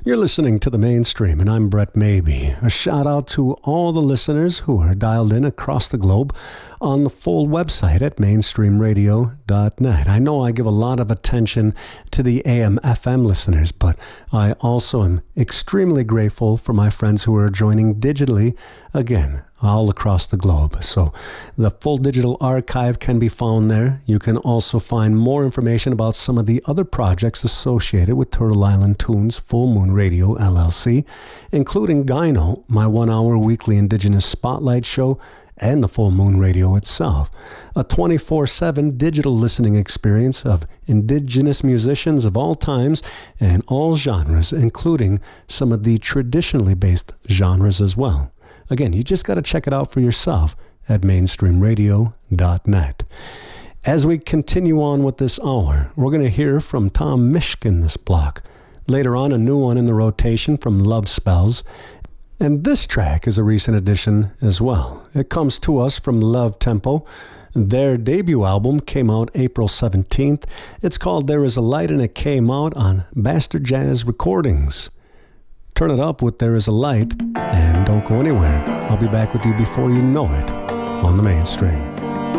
You're listening to The Mainstream, and I'm Brett Maybe. A shout out to all the listeners who are dialed in across the globe on the full website at mainstreamradio.net. I know I give a lot of attention to the AM/FM listeners, but I also am extremely grateful for my friends who are joining digitally, again, all across the globe. So the full digital archive can be found there. You can also find more information about some of the other projects associated with Turtle Island Tunes Full Moon Radio LLC, including Gyno, my 1-hour weekly Indigenous Spotlight show, and the Full Moon Radio itself. A 24/7 digital listening experience of Indigenous musicians of all times and all genres, including some of the traditionally based genres as well. Again, you just got to check it out for yourself at mainstreamradio.net. As we continue on with this hour, we're going to hear from Tom Mishkin this block. Later on, a new one in the rotation from Love Spells. And this track is a recent addition as well. It comes to us from Love Tempo. Their debut album came out April 17th. It's called There Is a Light, and it came out on Bastard Jazz Recordings. Turn it up with There Is a Light, and don't go anywhere. I'll be back with you before you know it on The Mainstream.